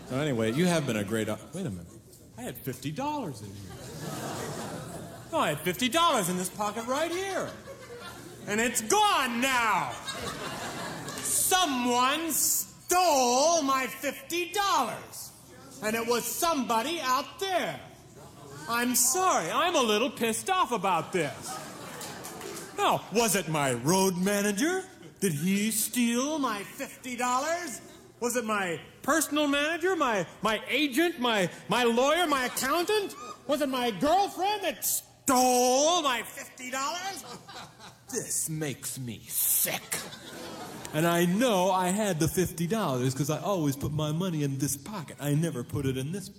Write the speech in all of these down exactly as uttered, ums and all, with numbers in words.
So anyway, you have been a great... Uh, wait a minute. I had fifty dollars in here. No, I had fifty dollars in this pocket right here. And it's gone now. Someone stole my fifty dollars. And it was somebody out there. I'm sorry. I'm a little pissed off about this. Now, was it my road manager? Did he steal my fifty dollars? Was it my personal manager, my my agent, my my lawyer, my accountant? Was it my girlfriend that stole my fifty dollars? This makes me sick. And I know I had the fifty dollars because I always put my money in this pocket. I never put it in this.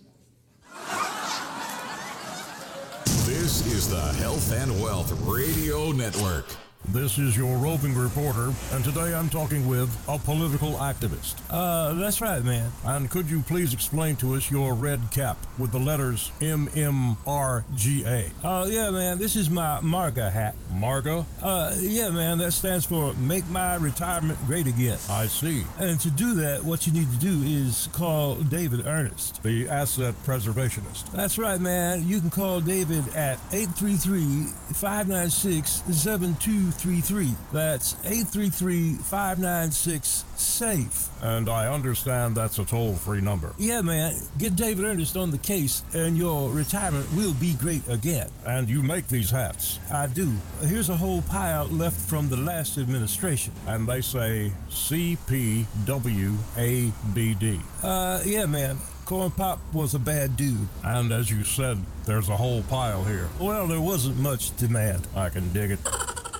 This is the Health and Wealth Radio Network. This is your roving reporter, and today I'm talking with a political activist. Uh, that's right, man. And could you please explain to us your red cap with the letters M M R G A? Uh, yeah, man, this is my MARGA hat. MARGA? Uh, yeah, man, that stands for Make My Retirement Great Again. I see. And to do that, what you need to do is call David Ernest, the asset preservationist. That's right, man. You can call David at eight three three, five nine six, seven two three three. That's eight three three, five nine six, SAFE. And I understand that's a toll-free number. Yeah, man. Get David Ernest on the case, and your retirement will be great again. And you make these hats? I do. Here's a whole pile left from the last administration. And they say C P W A B D. Uh, yeah, man. Corn Pop was a bad dude. And as you said, there's a whole pile here. Well, there wasn't much demand. I can dig it.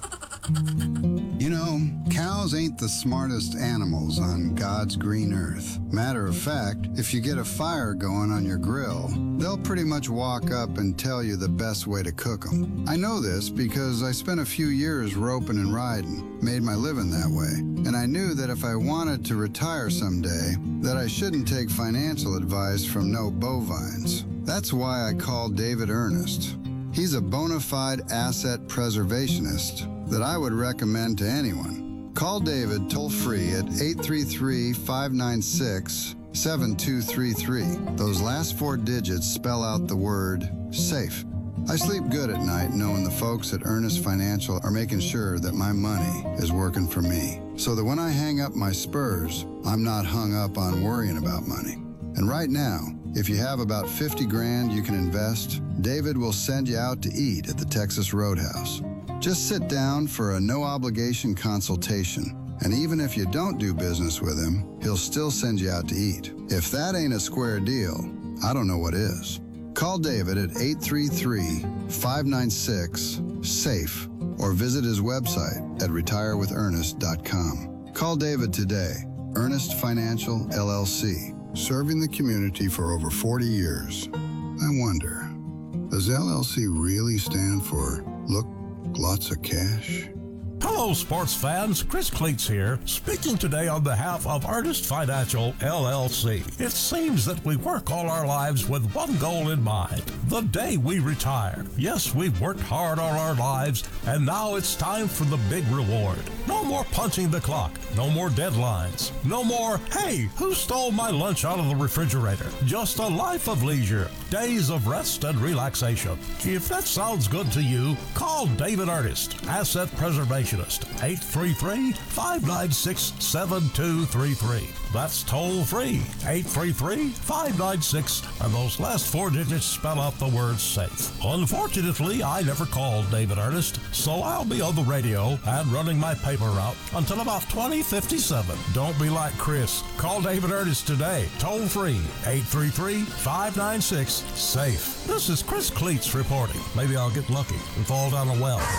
You know, cows ain't the smartest animals on God's green earth. Matter of fact, if you get a fire going on your grill, they'll pretty much walk up and tell you the best way to cook them. I know this because I spent a few years roping and riding, made my living that way, and I knew that if I wanted to retire someday, that I shouldn't take financial advice from no bovines. That's why I called David Ernest. He's a bona fide asset preservationist that I would recommend to anyone. Call David toll-free at eight three three, five nine six, seven two three three. Those last four digits spell out the word SAFE. I sleep good at night knowing the folks at Ernest Financial are making sure that my money is working for me, so that when I hang up my spurs, I'm not hung up on worrying about money. And right now, if you have about fifty grand you can invest, David will send you out to eat at the Texas Roadhouse. Just sit down for a no-obligation consultation, and even if you don't do business with him, he'll still send you out to eat. If that ain't a square deal, I don't know what is. Call David at eight three three, five nine six, SAFE or visit his website at retire with ernest dot com. Call David today. Ernest Financial, L L C, serving the community for over forty years. I wonder, does L L C really stand for Look Lots of Cash? Hello, sports fans. Chris Cleats here, speaking today on behalf of Ernest Financial, L L C. It seems that we work all our lives with one goal in mind, the day we retire. Yes, we've worked hard all our lives, and now it's time for the big reward. No more punching the clock. No more deadlines. No more, hey, who stole my lunch out of the refrigerator? Just a life of leisure, days of rest and relaxation. If that sounds good to you, call David Ernest, Asset Preservationist, eight three three, five nine six, seven two three three. That's toll free, eight three three, five nine six, and those last four digits spell out the word SAFE. Unfortunately, I never called David Ernest, so I'll be on the radio and running my paper route until about twenty fifty-seven. Don't be like Chris. Call David Ernest today, toll free, eight three three, five nine six, SAFE. This is Chris Cleats reporting. Maybe I'll get lucky and fall down a well.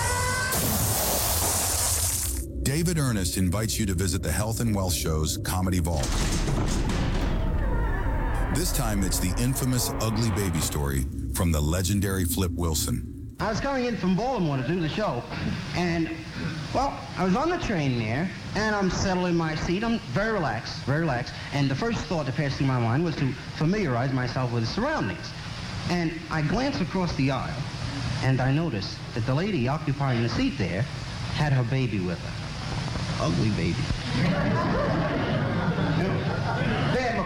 David Ernest invites you to visit the Health and Wealth Show's Comedy Vault. This time it's the infamous ugly baby story from the legendary Flip Wilson. I was coming in from Baltimore to do the show, and, well, I was on the train there, and I'm settled in my seat. I'm very relaxed, very relaxed, and the first thought that passed through my mind was to familiarize myself with the surroundings. And I glanced across the aisle, and I noticed that the lady occupying the seat there had her baby with her. Ugly baby. Then